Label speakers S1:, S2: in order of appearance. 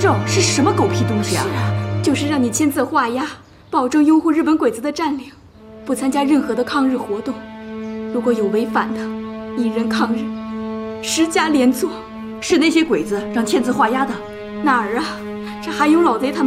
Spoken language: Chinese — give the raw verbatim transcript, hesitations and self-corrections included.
S1: 证是什么狗屁东西啊？
S2: 是啊，就是让你签字画押，保证拥护日本鬼子的占领，不参加任何的抗日活动。如果有违反的，一人抗日，十家连坐。
S1: 是那些鬼子让签字画押的？
S2: 哪儿啊？这韩勇老贼他们。